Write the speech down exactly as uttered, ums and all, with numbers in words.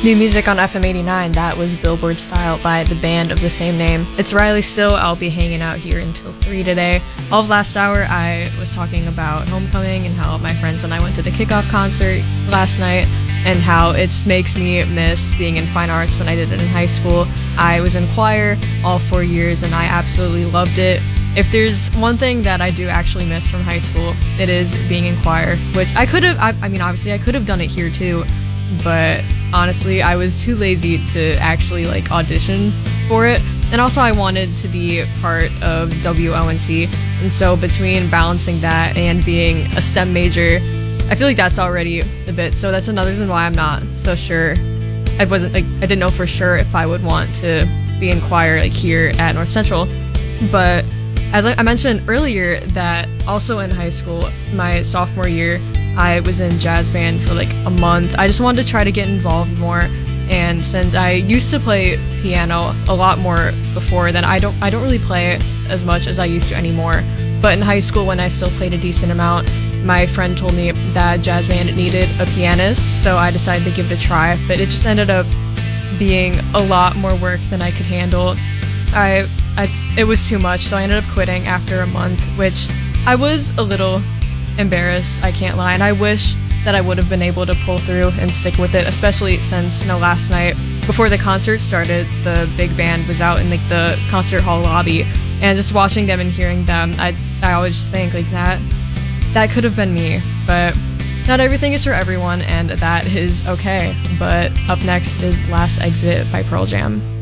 New music on F M eighty-nine, that was Billboard Style by the band of the same name. It's Riley Still. I'll be hanging out here until three today. All of last hour, I was talking about homecoming and how my friends and I went to the kickoff concert last night and how it just makes me miss being in fine arts when I did it in high school. I was in choir all four years and I absolutely loved it. If there's one thing that I do actually miss from high school, it is being in choir, which I could have, I, I mean, obviously I could have done it here too, but honestly, I was too lazy to actually like audition for it. And also I wanted to be part of W O N C. And so between balancing that and being a STEM major, I feel like that's already a bit. So that's another reason why I'm not so sure. I wasn't like, I didn't know for sure if I would want to be in choir like here at North Central. But as I mentioned earlier, that also in high school, my sophomore year, I was in jazz band for like a month. I just wanted to try to get involved more, and since I used to play piano a lot more before, then I don't I don't really play it as much as I used to anymore. But in high school, when I still played a decent amount, my friend told me that jazz band needed a pianist, so I decided to give it a try. But it just ended up being a lot more work than I could handle. I, I it was too much, so I ended up quitting after a month, which I was a little embarrassed, I can't lie, and I wish that I would have been able to pull through and stick with it, especially since, you know, last night before the concert started, the big band was out in like the concert hall lobby, and just watching them and hearing them, I I always just think like that that could have been me. But not everything is for everyone, and that is okay. But up next is Last Exit by Pearl Jam.